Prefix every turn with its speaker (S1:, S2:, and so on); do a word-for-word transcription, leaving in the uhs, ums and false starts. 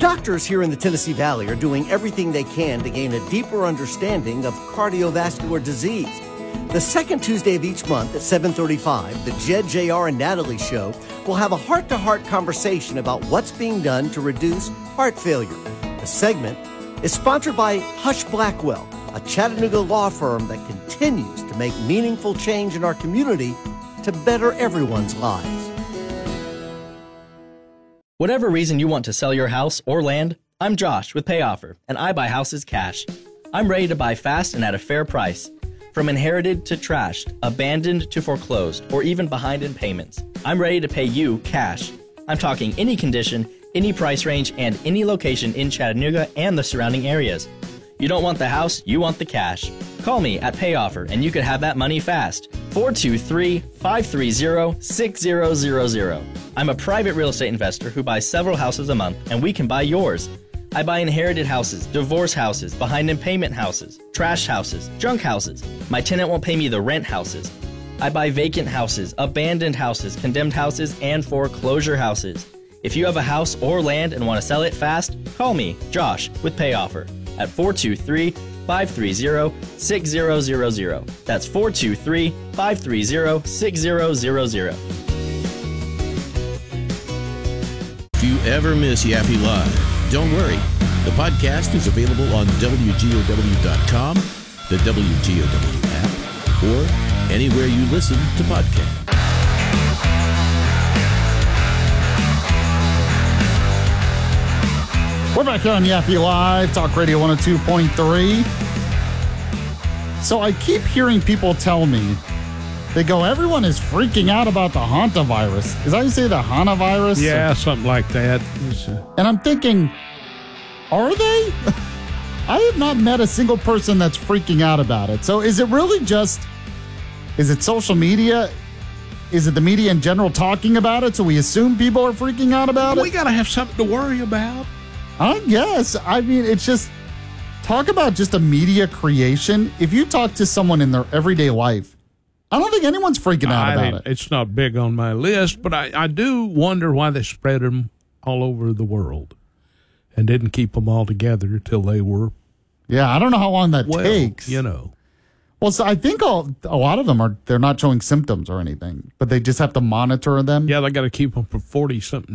S1: Doctors here in the Tennessee Valley are doing everything they can to gain a deeper understanding of cardiovascular disease. The second Tuesday of each month at seven thirty-five, the Jed, J R, and Natalie Show will have a heart-to-heart conversation about what's being done to reduce heart failure. The segment is sponsored by Hush Blackwell, a Chattanooga law firm that continues to make meaningful change in our community to better everyone's lives.
S2: Whatever reason you want to sell your house or land, I'm Josh with PayOffer, and I buy houses cash. I'm ready to buy fast and at a fair price. From inherited to trashed, abandoned to foreclosed, or even behind in payments, I'm ready to pay you cash. I'm talking any condition, any price range, and any location in Chattanooga and the surrounding areas. You don't want the house, you want the cash. Call me at PayOffer and you could have that money fast. four two three, five three zero, six zero zero zero. I'm a private real estate investor who buys several houses a month, and we can buy yours. I buy inherited houses, divorce houses, behind in payment houses, trash houses, junk houses. My tenant won't pay me the rent houses. I buy vacant houses, abandoned houses, condemned houses, and foreclosure houses. If you have a house or land and want to sell it fast, call me, Josh, with PayOffer at four two three, five three zero, six zero zero zero. That's four two three, five three zero, six zero zero zero.
S3: If you ever miss Yappy Live, don't worry. The podcast is available on W G O W dot com, the W G O W app, or anywhere you listen to podcasts.
S4: We're back here on Yappy Live, Talk Radio one oh two point three. So I keep hearing people tell me, they go, everyone is freaking out about the hantavirus. Is that how you say the hantavirus?
S5: Yeah, something like that.
S4: And I'm thinking, are they? I have not met a single person that's freaking out about it. So is it really just, is it social media? Is it the media in general talking about it, so we assume people are freaking out about it?
S5: We got to have something to worry about.
S4: I guess. I mean, it's just, talk about just a media creation. If you talk to someone in their everyday life, I don't think anyone's freaking out
S5: I
S4: about
S5: mean,
S4: it.
S5: It's not big on my list, but I, I do wonder why they spread them all over the world and didn't keep them all together till they were.
S4: Yeah, I don't know how long that
S5: well,
S4: takes.
S5: You know.
S4: Well, so I think all, a lot of them are, they're not showing symptoms or anything, but they just have to monitor them.
S5: Yeah, they got to keep them for forty something